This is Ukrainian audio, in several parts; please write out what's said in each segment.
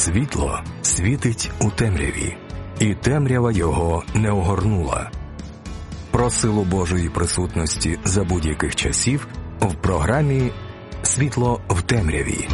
Світло світить у темряві, і темрява його не огорнула. Про силу Божої присутності за будь-яких часів в програмі «Світло в темряві».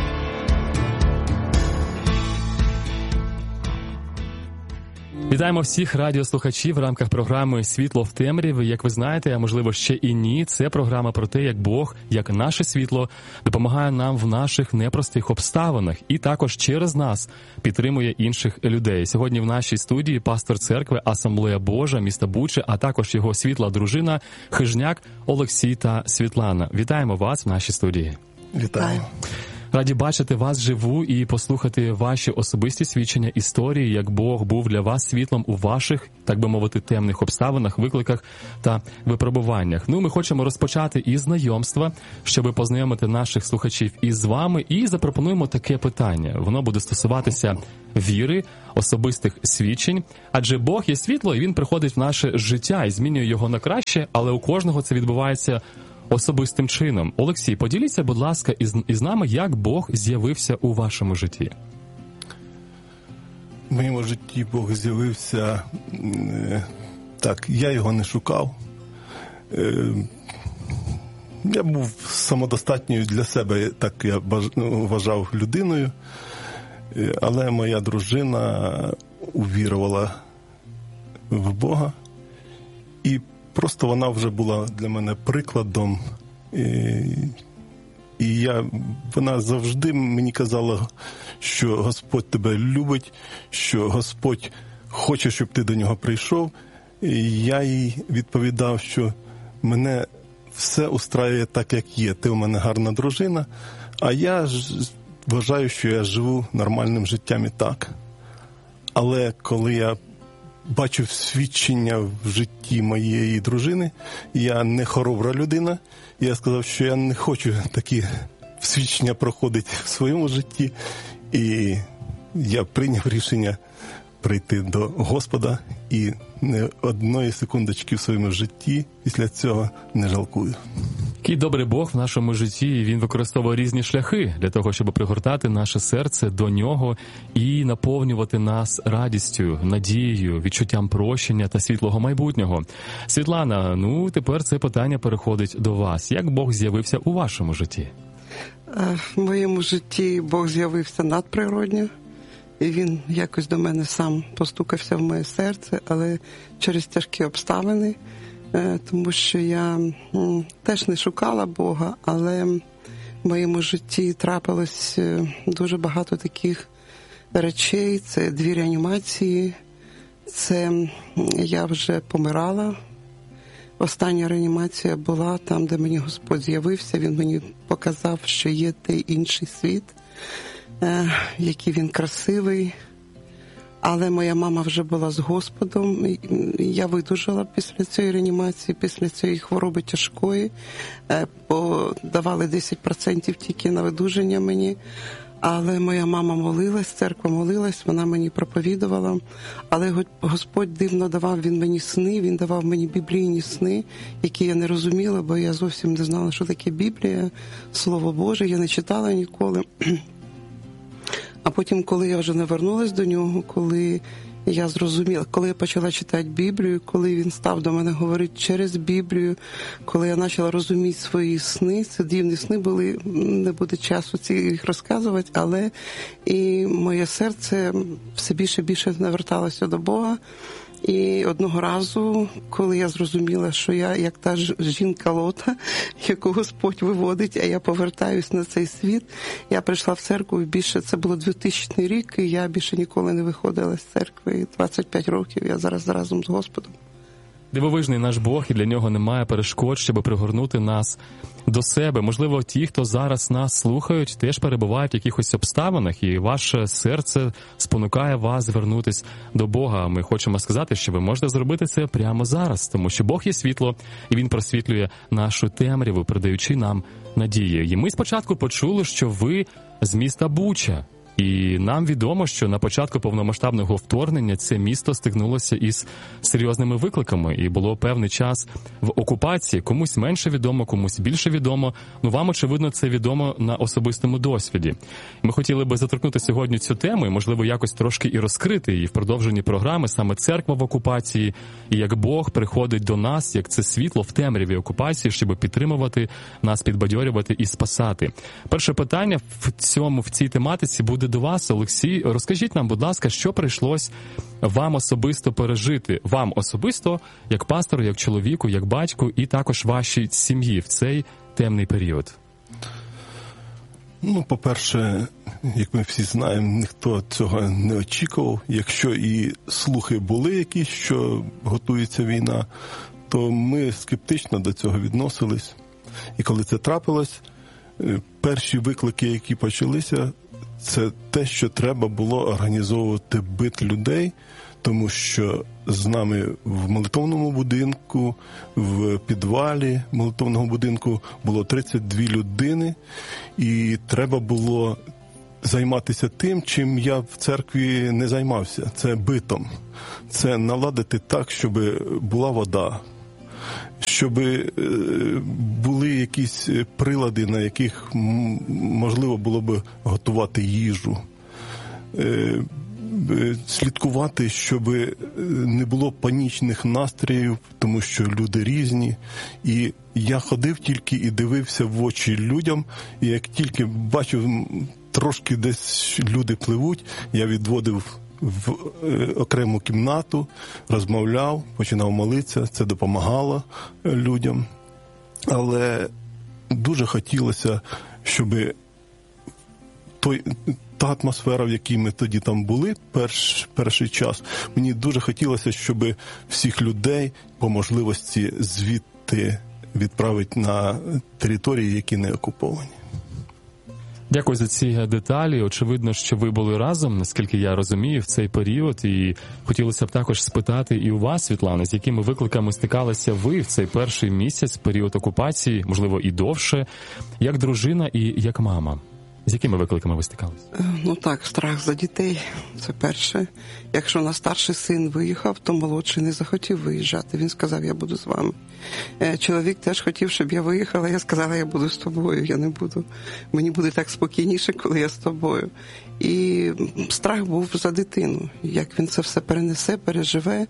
Вітаємо всіх радіослухачів в рамках програми «Світло в темряві». Як ви знаєте, а можливо ще і ні, це програма про те, як Бог, як наше світло, допомагає нам в наших непростих обставинах і також через нас підтримує інших людей. Сьогодні в нашій студії пастор церкви Асамблея Божа міста Буча, а також його світла дружина Хижняк Олексій та Світлана. Вітаємо вас в нашій студії. Вітаю. Раді бачити вас живу і послухати ваші особисті свідчення, історії, як Бог був для вас світлом у ваших, так би мовити, темних обставинах, викликах та випробуваннях. Ми хочемо розпочати із знайомства, щоб познайомити наших слухачів із вами, і запропонуємо таке питання. Воно буде стосуватися віри, особистих свідчень, адже Бог є світло, і Він приходить в наше життя і змінює його на краще, але у кожного це відбувається особистим чином. Олексій, поділіться, будь ласка, із нами, як Бог з'явився у вашому житті. В моєму житті Бог з'явився так, я його не шукав. Я був самодостатньою для себе, так я вважав, людиною, але моя дружина увірувала в Бога, і просто вона вже була для мене прикладом, і вона завжди мені казала, що Господь тебе любить, що Господь хоче, щоб ти до нього прийшов. І я їй відповідав, що мене все устраює так, як є. Ти у мене гарна дружина, а я вважаю, що я живу нормальним життям і так. Але коли я бачу свідчення в житті моєї дружини, я не хоробра людина, і я сказав, що я не хочу такі свідчення проходити в своєму житті, і я прийняв рішення прийти до Господа, і не одної секундочки в своєму житті після цього не жалкую. Який добрий Бог в нашому житті, і Він використовує різні шляхи для того, щоб пригортати наше серце до Нього і наповнювати нас радістю, надією, відчуттям прощення та світлого майбутнього. Світлана, тепер це питання переходить до вас. Як Бог з'явився у вашому житті? В моєму житті Бог з'явився надприродньо. І Він якось до мене сам постукався в моє серце, але через тяжкі обставини, тому що я теж не шукала Бога, але в моєму житті трапилось дуже багато таких речей. Це 2 реанімації, це я вже помирала. Остання реанімація була там, де мені Господь з'явився, Він мені показав, що є той інший світ, який він красивий, але моя мама вже була з Господом, я видужала після цієї реанімації, після цієї хвороби тяжкої, давали 10% тільки на видуження мені, але моя мама молилась, церква молилась, вона мені проповідувала, але Господь дивно давав Він мені сни, Він давав мені біблійні сни, які я не розуміла, бо я зовсім не знала, що таке Біблія, Слово Боже, я не читала ніколи. А потім, коли я вже не вернулась до нього, коли я зрозуміла, коли я почала читати Біблію, коли він став до мене говорити через Біблію, коли я почала розуміти свої сни, це дивні сни були, не буде часу їх розказувати, але і моє серце все більше і більше наверталося до Бога. І одного разу, коли я зрозуміла, що я як та жінка Лота, яку Господь виводить, а я повертаюсь на цей світ, я прийшла в церкву, і більше це було 2000 рік, і я більше ніколи не виходила з церкви. І 25 років я зараз разом з Господом. Дивовижний наш Бог, і для Нього немає перешкод, щоб пригорнути нас до себе. Можливо, ті, хто зараз нас слухають, теж перебувають в якихось обставинах, і ваше серце спонукає вас звернутись до Бога. Ми хочемо сказати, що ви можете зробити це прямо зараз, тому що Бог є світло, і Він просвітлює нашу темряву, передаючи нам надію. І ми спочатку почули, що ви з міста Буча. І нам відомо, що на початку повномасштабного вторгнення це місто стикнулося із серйозними викликами, і було певний час в окупації. Комусь менше відомо, комусь більше відомо. Вам, очевидно, це відомо на особистому досвіді. Ми хотіли би заторкнути сьогодні цю тему і, можливо, якось трошки і розкрити її в продовженні програми, саме церква в окупації, і як Бог приходить до нас, як це світло в темряві окупації, щоб підтримувати нас, підбадьорювати і спасати. Перше питання в цій тематиці буде до вас, Олексій. Розкажіть нам, будь ласка, що прийшлось вам особисто пережити? Вам особисто, як пастору, як чоловіку, як батьку і також вашій сім'ї в цей темний період? По-перше, як ми всі знаємо, ніхто цього не очікував. Якщо і слухи були якісь, що готується війна, то ми скептично до цього відносились. І коли це трапилось, перші виклики, які почалися, це те, що треба було організовувати бит людей, тому що з нами в молитовному будинку, в підвалі молитовного будинку було 32 людини, і треба було займатися тим, чим я в церкві не займався. Це битом. Це наладити так, щоб була вода, щоб були якісь прилади, на яких можливо було б готувати їжу, слідкувати, щоб не було панічних настроїв, тому що люди різні. І я ходив тільки і дивився в очі людям, і як тільки бачив, трошки десь люди пливуть, я відводив в окрему кімнату, розмовляв, починав молитися, це допомагало людям. Але дуже хотілося, щоб та атмосфера, в якій ми тоді там були перший час, мені дуже хотілося, щоб всіх людей по можливості звідти відправити на території, які не окуповані. Дякую за ці деталі. Очевидно, що ви були разом, наскільки я розумію, в цей період. І хотілося б також спитати і у вас, Світлана, з якими викликами стикалися ви в цей перший місяць, період окупації, можливо, і довше, як дружина і як мама? З якими викликами ви стикалися? Так, страх за дітей – це перше. Якщо у нас старший син виїхав, то молодший не захотів виїжджати. Він сказав, я буду з вами. Чоловік теж хотів, щоб я виїхала. Я сказала, я буду з тобою, я не буду. Мені буде так спокійніше, коли я з тобою. І страх був за дитину. Як він це все перенесе, переживе.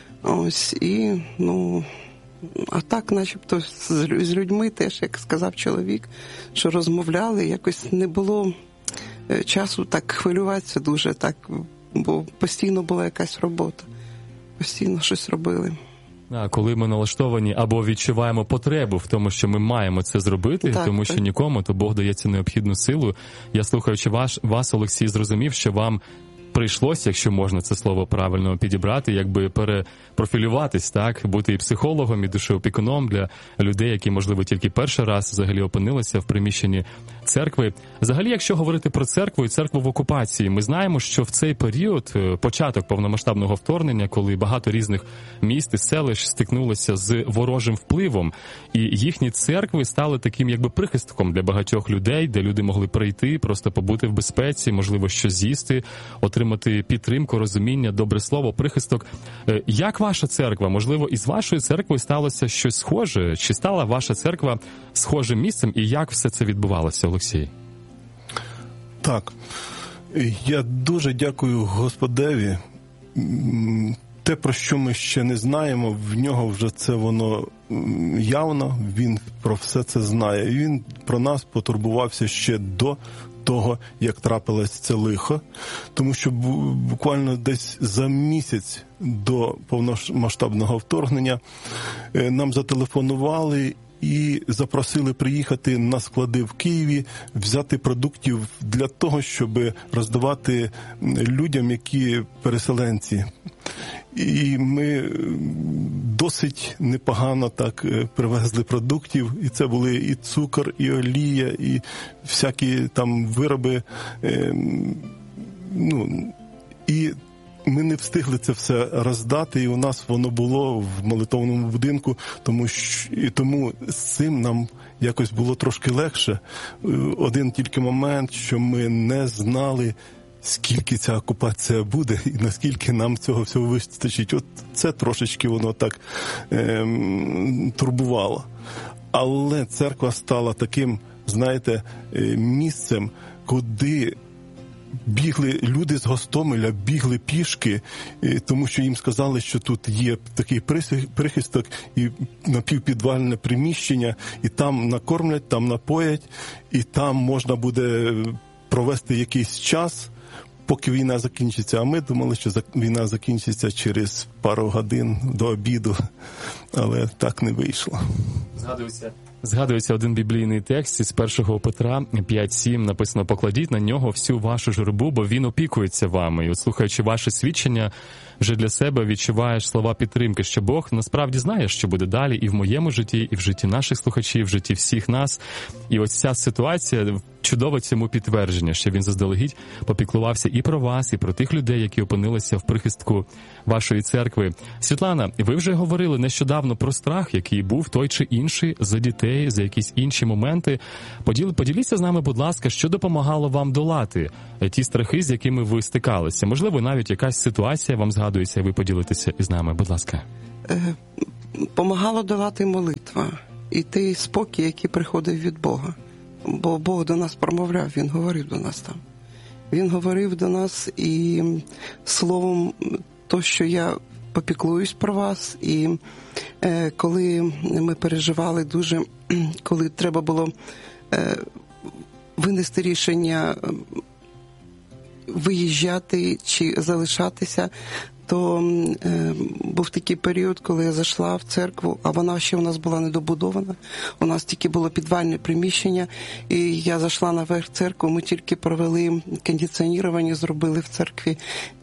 А так, начебто, з людьми теж, як сказав чоловік, що розмовляли, якось не було часу так хвилюватися дуже, так, бо постійно була якась робота, постійно щось робили. Коли ми налаштовані або відчуваємо потребу в тому, що ми маємо це зробити, тому що нікому, то Бог дає цю необхідну силу. Я, слухаючи вас, Олексій, зрозумів, що вам прийшлося, якщо можна це слово правильно підібрати, якби перепрофілюватись, так, бути і психологом, і душеопікуном для людей, які, можливо, тільки перший раз взагалі опинилися в приміщенні церкви. Взагалі, якщо говорити про церкву і церкву в окупації, ми знаємо, що в цей період, початок повномасштабного вторгнення, коли багато різних міст і селищ стикнулися з ворожим впливом, і їхні церкви стали таким якби прихистком для багатьох людей, де люди могли прийти, просто побути в безпеці, можливо, щось з'їсти, отримати підтримку, розуміння, добре слово, прихисток. Як ваша церква, можливо, із вашою церквою сталося щось схоже? Чи стала ваша церква схожим місцем? І як все це відбувалося, Олексій? Так. Я дуже дякую Господеві. Те, про що ми ще не знаємо, в нього вже це воно явно, він про все це знає. І він про нас потурбувався ще до того, як трапилось це лихо, тому що буквально десь за місяць до повномасштабного вторгнення нам зателефонували і запросили приїхати на склади в Києві, взяти продуктів для того, щоб роздавати людям, які переселенці. І ми досить непогано так привезли продуктів, і це були і цукор, і олія, і всякі там вироби. І ми не встигли це все роздати, і у нас воно було в молитовному будинку, тому з цим нам якось було трошки легше. Один тільки момент, що ми не знали, скільки ця окупація буде і наскільки нам цього всього вистачить. От це трошечки воно так турбувало. Але церква стала таким, знаєте, місцем, куди бігли люди з Гостомеля, бігли пішки, тому що їм сказали, що тут є такий прихисток і напівпідвальне приміщення, і там накормлять, там напоять, і там можна буде провести якийсь час, поки війна закінчиться. А ми думали, що війна закінчиться через пару годин до обіду, але так не вийшло. Згадується один біблійний текст із 1 Петра 5:7, написано: «Покладіть на нього всю вашу журбу, бо він опікується вами». І от, слухаючи ваше свідчення, вже для себе відчуваєш слова підтримки, що Бог насправді знає, що буде далі і в моєму житті, і в житті наших слухачів, в житті всіх нас. І ось ця ситуація чудово цьому підтвердження, що він заздалегідь попіклувався і про вас, і про тих людей, які опинилися в прихистку вашої церкви. Світлана, ви вже говорили нещодавно про страх, який був той чи інший за дітей, за якісь інші моменти. Поділіться з нами, будь ласка, що допомагало вам долати ті страхи, з якими ви стикалися. Можливо, навіть якась ситуація вам згадується, і ви поділитеся із нами, будь ласка. Помагало долати молитва і той спокій, який приходив від Бога. Бо Бог до нас промовляв, Він говорив до нас там. Він говорив до нас і словом, то, що я попіклуюсь про вас. І коли ми переживали дуже, коли треба було винести рішення виїжджати чи залишатися, то був такий період, коли я зайшла в церкву, а вона ще у нас була недобудована. У нас тільки було підвальне приміщення, і я зайшла наверх церкву, ми тільки провели кондиціонування, зробили в церкві.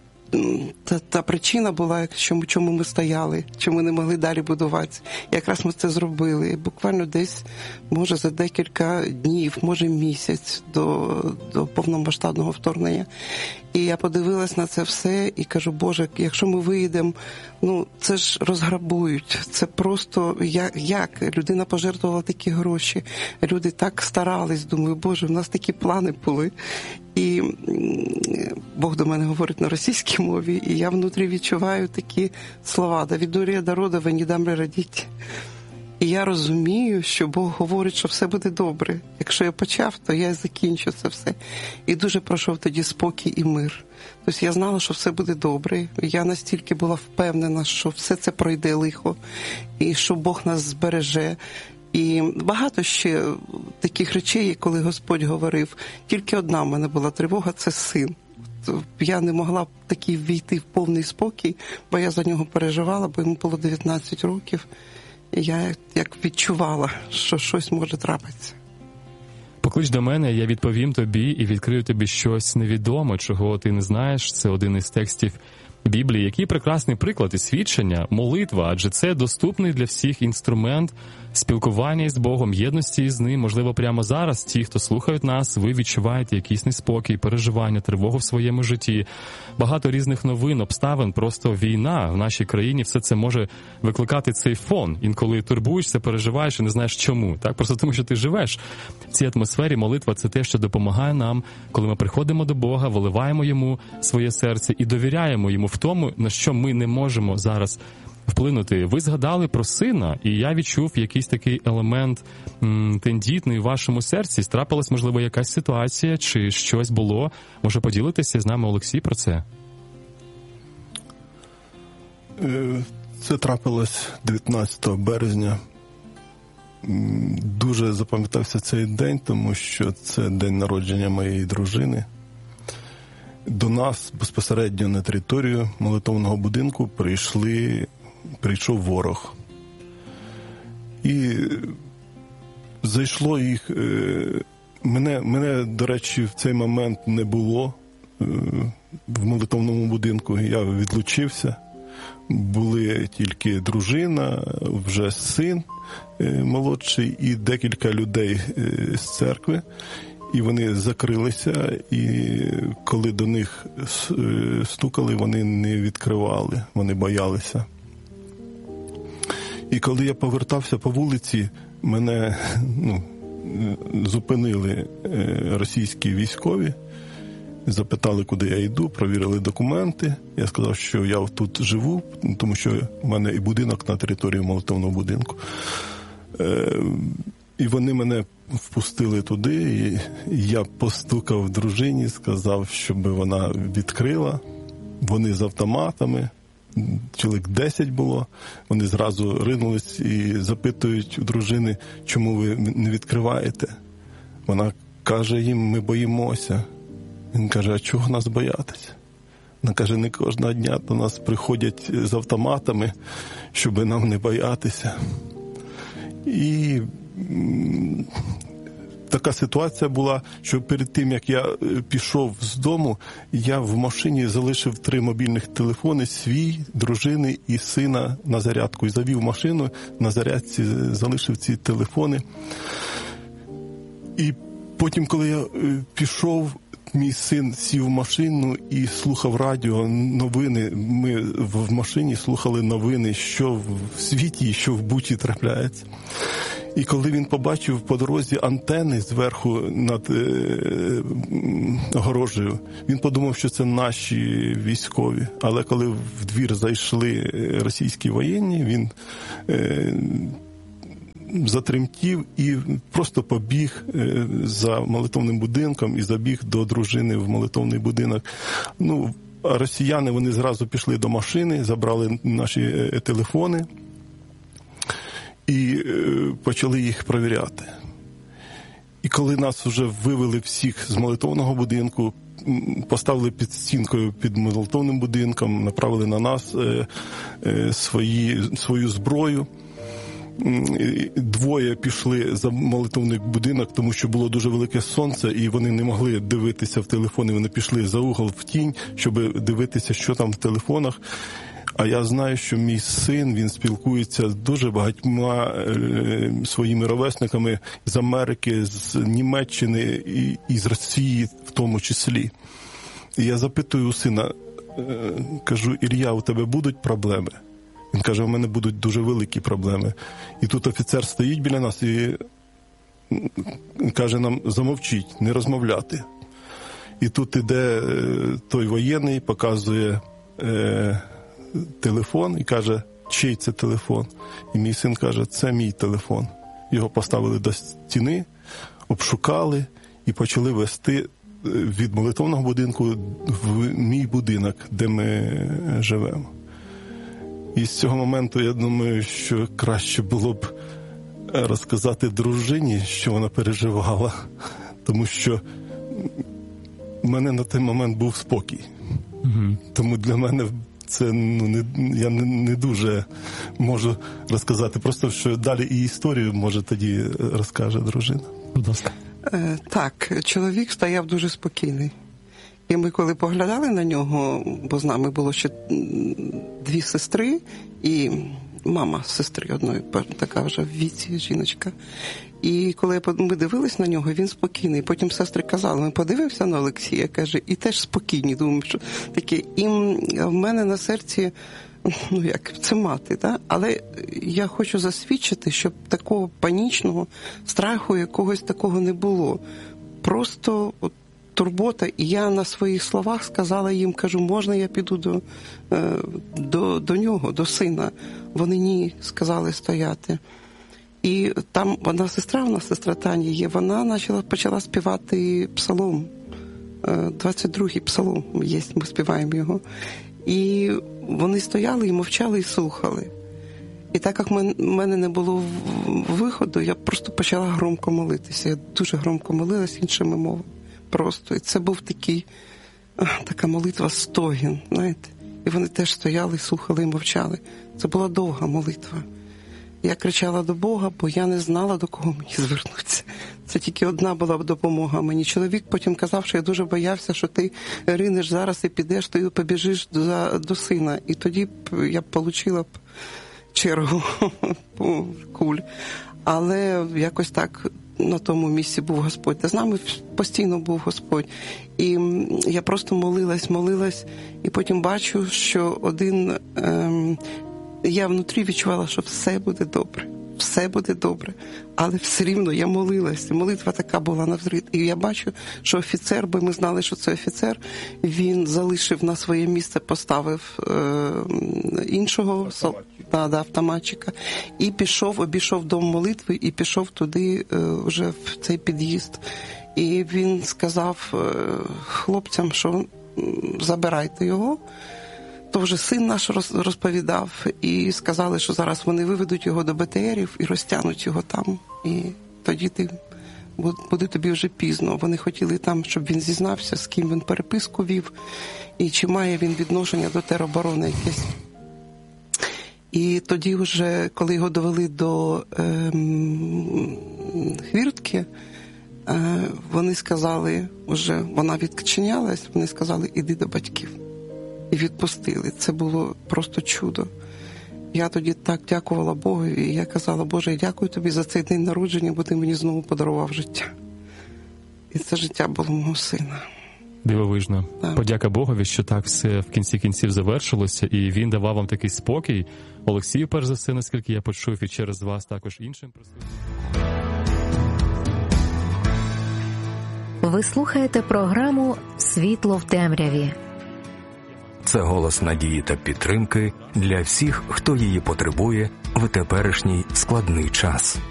Та причина була, чому ми стояли, чому не могли далі будуватися. Якраз ми це зробили. Буквально десь, може, за декілька днів, може місяць до повномасштабного вторгнення. І я подивилась на це все і кажу: Боже, якщо ми виїдемо, це ж розграбують. Це просто, як? Людина пожертвувала такі гроші. Люди так старались. Думаю, Боже, в нас такі плани були. І Бог до мене говорить на російській мові, і я внутрі відчуваю такі слова: «Давидорія народова, не дам радіти». І я розумію, що Бог говорить, що все буде добре. Якщо я почав, то я закінчу це все. І дуже пройшов тоді спокій і мир. Тобто я знала, що все буде добре. Я настільки була впевнена, що все це пройде лихо, і що Бог нас збереже. І багато ще таких речей, коли Господь говорив. Тільки одна в мене була тривога – це син. Я не могла таки війти в повний спокій, бо я за нього переживала, бо йому було 19 років. І я як відчувала, що щось може трапитися. Поклич до мене, я відповім тобі і відкрию тобі щось невідоме, чого ти не знаєш. Це один із текстів Біблії. Який прекрасний приклад і свідчення, молитва, адже це доступний для всіх інструмент спілкування із Богом, єдності із Ним. Можливо, прямо зараз ті, хто слухають нас, ви відчуваєте якийсь неспокій, переживання, тривогу в своєму житті. Багато різних новин, обставин, просто війна в нашій країні, все це може викликати цей фон. Інколи турбуєшся, переживаєш і не знаєш чому. Так? Просто тому, що ти живеш в цій атмосфері. Молитва – це те, що допомагає нам, коли ми приходимо до Бога, виливаємо Йому своє серце і довіряємо Йому в тому, на що ми не можемо зараз вплинути. Ви згадали про сина, і я відчув якийсь такий елемент тендітний в вашому серці. Трапилась, можливо, якась ситуація, чи щось було? Може, поділитися з нами, Олексій, про це? Це трапилось 19 березня. Дуже запам'ятався цей день, тому що це день народження моєї дружини. До нас безпосередньо на територію молитовного будинку прийшов ворог. І зайшло їх... Мене, до речі, в цей момент не було в молитовному будинку. Я відлучився. Були тільки дружина, вже син молодший і декілька людей з церкви. І вони закрилися, і коли до них стукали, вони не відкривали, вони боялися. І коли я повертався по вулиці, мене зупинили російські військові, запитали, куди я йду, провірили документи. Я сказав, що я тут живу, тому що в мене і будинок на території молитовного будинку. І вони мене впустили туди, і я постукав дружині, сказав, щоб вона відкрила. Вони з автоматами, чоловік 10 було, вони зразу ринулись і запитують у дружини, чому ви не відкриваєте. Вона каже їм, ми боїмося. Він каже, а чого нас боятися? Вона каже, не кожного дня до нас приходять з автоматами, щоб нам не боятися. І така ситуація була, що перед тим, як я пішов з дому, я в машині залишив 3 мобільних телефони, свій, дружини і сина на зарядку. І завів машину, на зарядці залишив ці телефони. І потім, коли я пішов, мій син сів в машину і слухав радіо, новини. Ми в машині слухали новини, що в світі і що в Бучі трапляється. І коли він побачив по дорозі антени зверху над огорожею, він подумав, що це наші військові. Але коли в двір зайшли російські воєнні, він затремтів і просто побіг за молитовним будинком і забіг до дружини в молитовний будинок. Ну, а росіяни, вони зразу пішли до машини, забрали наші телефони і почали їх перевіряти. І коли нас вже вивели всіх з молитовного будинку, поставили під стінкою під молитовним будинком, направили на нас свою зброю. 2 пішли за молитовний будинок, тому що було дуже велике сонце, і вони не могли дивитися в телефони. Вони пішли за угол в тінь, щоб дивитися, що там в телефонах. А я знаю, що мій син, він спілкується з дуже багатьма своїми ровесниками з Америки, з Німеччини і з Росії в тому числі. І я запитую у сина, кажу, Ілля, у тебе будуть проблеми? Він каже, у мене будуть дуже великі проблеми. І тут офіцер стоїть біля нас і каже нам, замовчіть, не розмовляти. І тут іде той воєнний, показує телефон і каже, чий це телефон? І мій син каже, це мій телефон. Його поставили до стіни, обшукали і почали вести від молитовного будинку в мій будинок, де ми живемо. І з цього моменту, я думаю, що краще було б розказати дружині, що вона переживала, тому що в мене на той момент був спокій. Угу. Тому для мене це я не дуже можу розказати. Просто, що далі і історію, може, тоді розкаже дружина. Будь ласка. Так, чоловік стояв дуже спокійний. І ми коли поглядали на нього, бо з нами було ще 2 сестри і мама сестри одної, така вже в віці жіночка. І коли ми дивились на нього, він спокійний. Потім сестри казали, ми подивився на Олексія, каже, і теж спокійні. Думаю, що таке. І в мене на серці, це мати, да? Але я хочу засвідчити, щоб такого панічного страху якогось такого не було. Просто турбота. І я на своїх словах сказала їм, кажу, можна я піду до нього, до сина? Вони ні, сказали стояти. І там одна сестра, у нас сестра Таня є, вона почала співати псалом. 22-й псалом є, ми співаємо його. І вони стояли і мовчали, і слухали. І так як в мене не було виходу, я просто почала громко молитися. Я дуже громко молилась іншими мовами. Просто. І це був така молитва стогін, знаєте. І вони теж стояли, слухали і мовчали. Це була довга молитва. Я кричала до Бога, бо я не знала, до кого мені звернутися. Це тільки одна була допомога мені. Чоловік потім казав, що я дуже боявся, що ти ринеш зараз і підеш, ти побіжиш до сина. І тоді я б отримала чергу куль. Але якось так на тому місці був Господь. Та з нами постійно був Господь. І я просто молилась, і потім бачу, що я внутрі відчувала, що все буде добре. все буде добре. Але все рівно я молилась. Молитва така була навзрід. І я бачу, що офіцер, бо ми знали, що це офіцер, він залишив на своє місце, поставив іншого автоматчика. І пішов, обійшов дом молитви і пішов туди вже в цей під'їзд. І він сказав хлопцям, що забирайте його. То вже син наш розповідав, і сказали, що зараз вони виведуть його до БТРів і розтягнуть його там. І тоді буде тобі вже пізно. Вони хотіли там, щоб він зізнався, з ким він переписку вів, і чи має він відношення до тероборони якесь. І тоді вже, коли його довели до хвіртки, вони сказали, вже вона відчинялась, вони сказали, іди до батьків. І відпустили. Це було просто чудо. Я тоді так дякувала Богові, і я казала, Боже, я дякую тобі за цей день народження, бо ти мені знову подарував життя. І це життя було мого сина. Дивовижно. Так. Подяка Богові, що так все в кінці кінців завершилося, і він давав вам такий спокій. Олексію, перш за все, наскільки я почув, і через вас також іншим присутнім. Ви слухаєте програму «Світло в темряві». Це голос надії та підтримки для всіх, хто її потребує в теперішній складний час.